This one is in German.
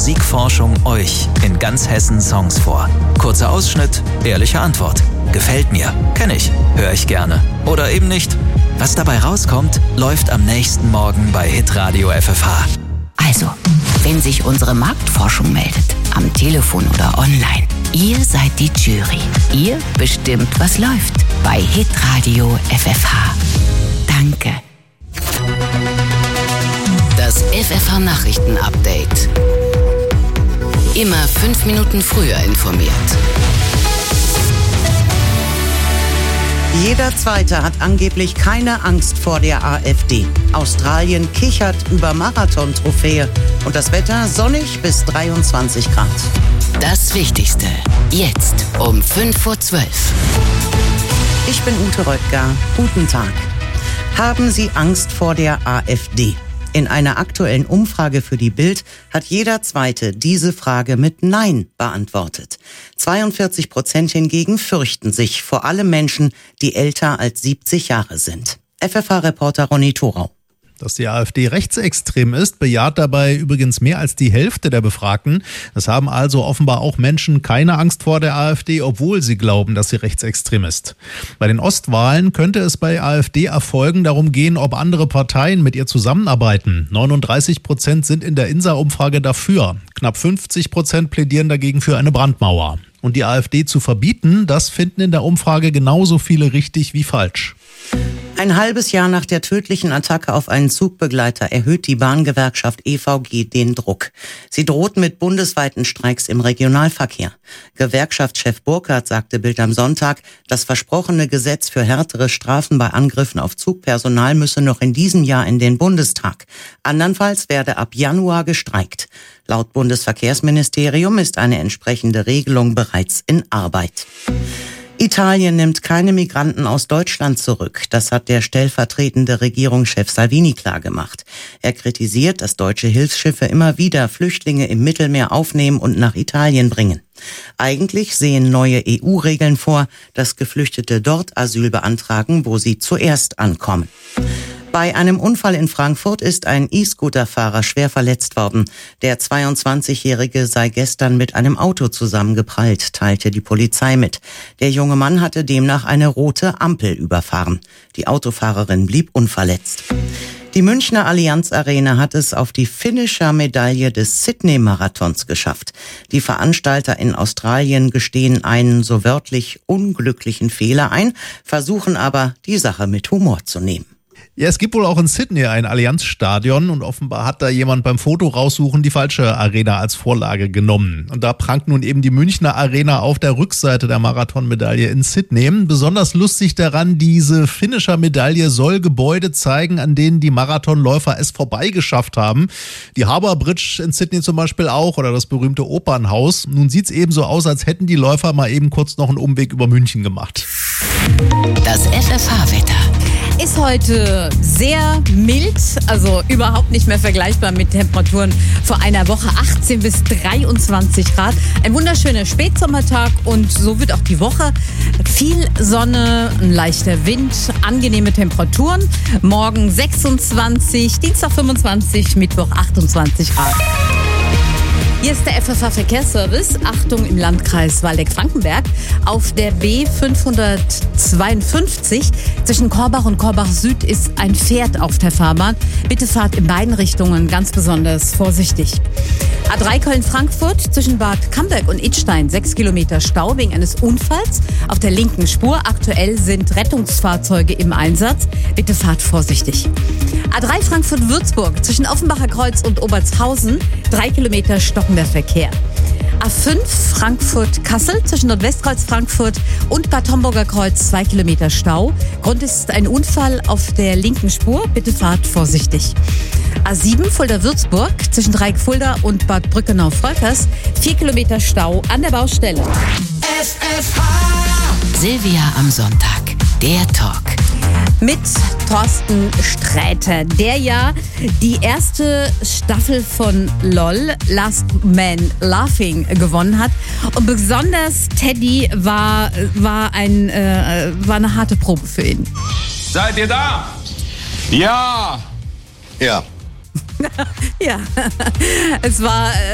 Musikforschung euch in ganz Hessen Songs vor. Kurzer Ausschnitt, ehrliche Antwort. Gefällt mir, kenne ich, höre ich gerne. Oder eben nicht. Was dabei rauskommt, läuft am nächsten Morgen bei Hitradio FFH. Also, wenn sich unsere Marktforschung meldet, am Telefon oder online, ihr seid die Jury. Ihr bestimmt, was läuft bei Hitradio FFH. Danke. Das FFH Nachrichten-Update. Immer 5 Minuten früher informiert. Jeder Zweite hat angeblich keine Angst vor der AfD. Australien kichert über Marathon-Trophäe und das Wetter sonnig bis 23 Grad. Das Wichtigste, jetzt um 5:12 Uhr. Ich bin Ute Röttger. Guten Tag. Haben Sie Angst vor der AfD? In einer aktuellen Umfrage für die Bild hat jeder Zweite diese Frage mit Nein beantwortet. 42% hingegen fürchten sich, vor allem Menschen, die älter als 70 Jahre sind. FFH-Reporter Ronny Thorau. Dass die AfD rechtsextrem ist, bejaht dabei übrigens mehr als die Hälfte der Befragten. Es haben also offenbar auch Menschen keine Angst vor der AfD, obwohl sie glauben, dass sie rechtsextrem ist. Bei den Ostwahlen könnte es bei AfD-Erfolgen darum gehen, ob andere Parteien mit ihr zusammenarbeiten. 39% sind in der INSA-Umfrage dafür. Knapp 50% plädieren dagegen für eine Brandmauer. Und die AfD zu verbieten, das finden in der Umfrage genauso viele richtig wie falsch. Ein halbes Jahr nach der tödlichen Attacke auf einen Zugbegleiter erhöht die Bahngewerkschaft EVG den Druck. Sie droht mit bundesweiten Streiks im Regionalverkehr. Gewerkschaftschef Burkhardt sagte Bild am Sonntag, das versprochene Gesetz für härtere Strafen bei Angriffen auf Zugpersonal müsse noch in diesem Jahr in den Bundestag. Andernfalls werde ab Januar gestreikt. Laut Bundesverkehrsministerium ist eine entsprechende Regelung bereits in Arbeit. Italien nimmt keine Migranten aus Deutschland zurück. Das hat der stellvertretende Regierungschef Salvini klargemacht. Er kritisiert, dass deutsche Hilfsschiffe immer wieder Flüchtlinge im Mittelmeer aufnehmen und nach Italien bringen. Eigentlich sehen neue EU-Regeln vor, dass Geflüchtete dort Asyl beantragen, wo sie zuerst ankommen. Bei einem Unfall in Frankfurt ist ein E-Scooter-Fahrer schwer verletzt worden. Der 22-Jährige sei gestern mit einem Auto zusammengeprallt, teilte die Polizei mit. Der junge Mann hatte demnach eine rote Ampel überfahren. Die Autofahrerin blieb unverletzt. Die Münchner Allianz Arena hat es auf die Finisher-Medaille des Sydney-Marathons geschafft. Die Veranstalter in Australien gestehen einen so wörtlich unglücklichen Fehler ein, versuchen aber, die Sache mit Humor zu nehmen. Ja, es gibt wohl auch in Sydney ein Allianz-Stadion und offenbar hat da jemand beim Foto raussuchen die falsche Arena als Vorlage genommen. Und da prangt nun eben die Münchner Arena auf der Rückseite der Marathonmedaille in Sydney. Besonders lustig daran, diese Finisher-Medaille soll Gebäude zeigen, an denen die Marathonläufer es vorbeigeschafft haben. Die Harbour Bridge in Sydney zum Beispiel auch oder das berühmte Opernhaus. Nun sieht's eben so aus, als hätten die Läufer mal eben kurz noch einen Umweg über München gemacht. Das FFH-Wetter. Ist heute sehr mild, also überhaupt nicht mehr vergleichbar mit Temperaturen vor einer Woche, 18 bis 23 Grad. Ein wunderschöner Spätsommertag und so wird auch die Woche. Viel Sonne, ein leichter Wind, angenehme Temperaturen. Morgen 26, Dienstag 25, Mittwoch 28 Grad. Hier ist der FFH-Verkehrsservice. Achtung im Landkreis Waldeck-Frankenberg. Auf der B552 zwischen Korbach und Korbach Süd ist ein Pferd auf der Fahrbahn. Bitte fahrt in beiden Richtungen ganz besonders vorsichtig. A3 Köln-Frankfurt zwischen Bad Camberg und Idstein 6 Kilometer Stau wegen eines Unfalls auf der linken Spur. Aktuell sind Rettungsfahrzeuge im Einsatz. Bitte fahrt vorsichtig. A3 Frankfurt-Würzburg zwischen Offenbacher Kreuz und Obertshausen 3 Kilometer stockender Verkehr. A5 Frankfurt-Kassel zwischen Nordwestkreuz Frankfurt und Bad Homburger Kreuz 2 Kilometer Stau. Grund ist ein Unfall auf der linken Spur. Bitte fahrt vorsichtig. A7 Fulda-Würzburg zwischen Dreieck-Fulda und Bad Brückenau-Volkers 4 Kilometer Stau an der Baustelle. FFH. Silvia am Sonntag. Der Talk. Mit Thorsten Sträter, der ja die erste Staffel von LOL, Last Man Laughing, gewonnen hat. Und besonders Teddy war eine harte Probe für ihn. Seid ihr da? Ja! Ja. Ja, es war